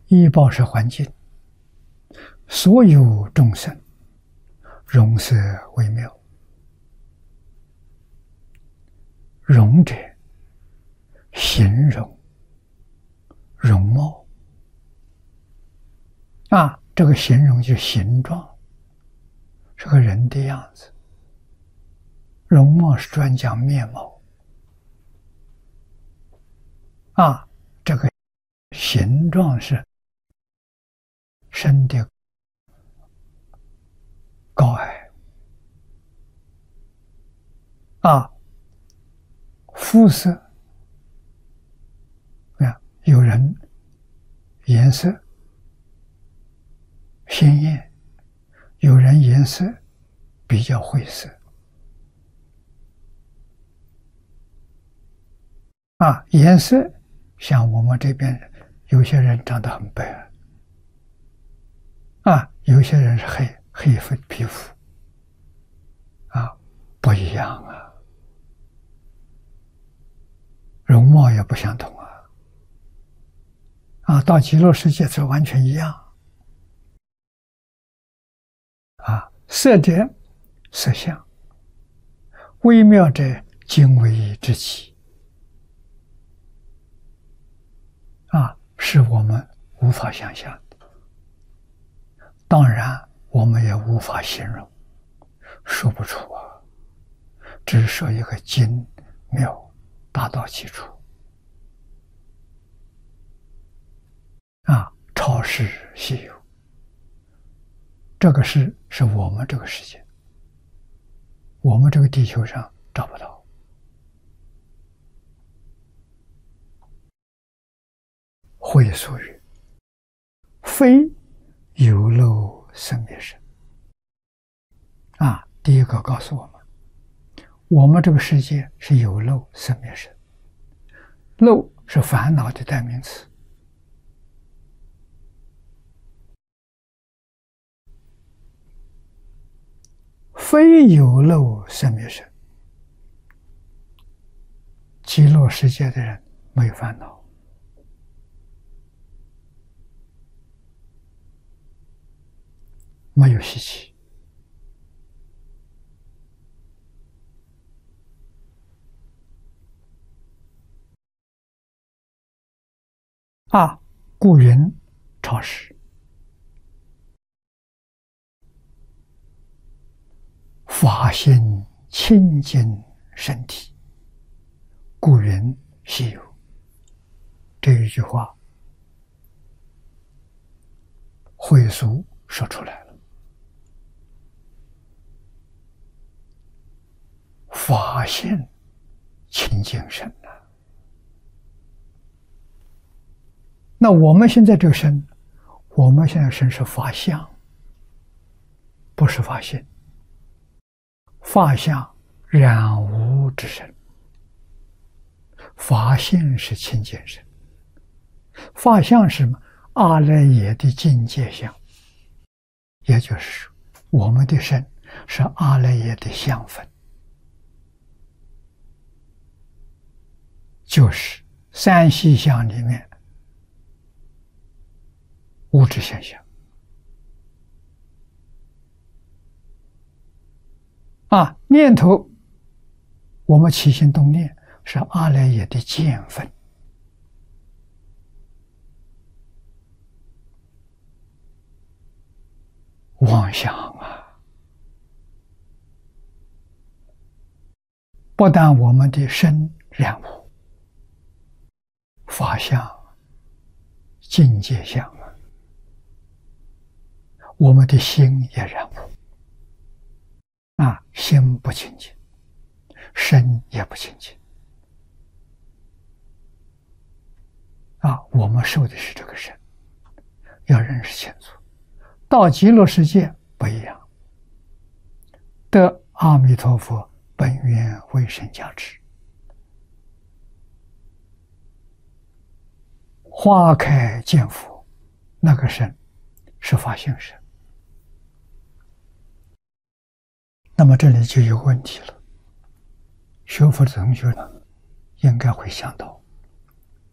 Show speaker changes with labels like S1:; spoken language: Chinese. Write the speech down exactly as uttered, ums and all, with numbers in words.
S1: 依报是环境，所有众生容色微妙。容者，形容、容貌啊，这个形容就是形状，是个人的样子；容貌是专讲面貌啊，这个形状是身的高矮啊，肤色啊，有人颜色鲜艳，有人颜色比较晦涩啊，颜色像我们这边有些人长得很白啊，有些人是黑黑肤皮肤啊，不一样啊，容貌也不相同啊，啊，到极乐世界是完全一样啊，色者色相，微妙者精微之极啊，是我们无法想象的，当然我们也无法形容，说不出啊，只说一个精妙达到其处啊，超世稀有，这个是是我们这个世界，我们这个地球上找不到。会所语，非有漏生灭身啊，第一个告诉我们，我们这个世界是有漏生灭身，漏是烦恼的代名词，非有漏生灭身，极乐世界的人没有烦恼，没有习气啊，故云超世，法性清净身体，故云稀有。这一句话慧疏说出来了，法性清净身啊，那我们现在这个身，我们现在身是法相，不是法性。法相染污之身，法性是清净身。法相是什么？阿赖耶的境界相，也就是说，我们的身是阿赖耶的相分，就是三细相里面物质现象啊，念头我们起心动念是阿赖耶的见分，妄想啊，不但我们的身染污，法相、境界相啊，我们的心也染污啊，心不清净，身也不清净啊，我们受的是这个身，要认识清楚。到极乐世界不一样，得阿弥陀佛本愿威神加持，花开见佛，那个身是法性身。那么这里就有问题了，学佛的同学呢，应该会想到，